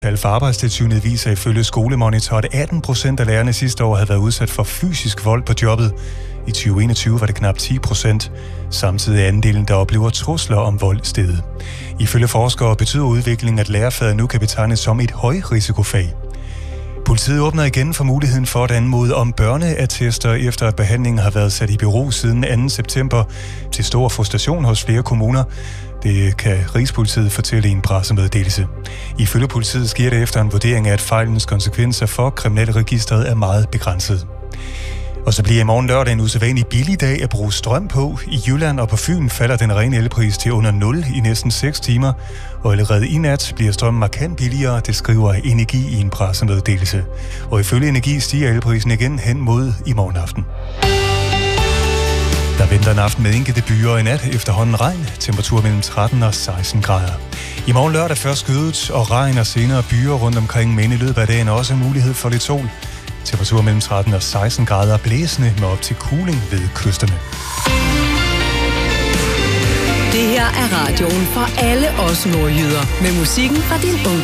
Tal fra Arbejdstilsynet viser ifølge Skolemonitor, at 18% af lærerne sidste år havde været udsat for fysisk vold på jobbet. I 2021 var det knap 10%. Samtidig er andelen, der oplever trusler om vold, steget. Ifølge forskere betyder udviklingen, at lærerfaget nu kan betegnes som et højrisikofag. Politiet åbner igen for muligheden for at anmode om børneattester, efter at behandlingen har været sat i bero siden 2. september, til stor frustration hos flere kommuner. Det kan Rigspolitiet fortælle i en pressemeddelelse. Ifølge politiet sker det efter en vurdering af, at fejlens konsekvenser for kriminalregistret er meget begrænset. Og så bliver i morgen lørdag en usædvanlig billig dag at bruge strøm på. I Jylland og på Fyn falder den rene elpris til under 0 i næsten 6 timer. Og allerede i nat bliver strømmen markant billigere, det skriver Energi i en pressemeddelelse. Og ifølge Energi stiger elprisen igen hen mod i morgen aften. Der venter en aften med enkelte byer, og i nat efterhånden regn, temperatur mellem 13 og 16 grader. I morgen lørdag først skydet og regn og senere byer rundt omkring, men i løbet af dagen også mulighed for lidt sol. Temperatur mellem 13 og 16 grader, blæsende med op til kuling ved kysterne. Det her er radioen for alle os nordjyder, med musikken fra din ungdom.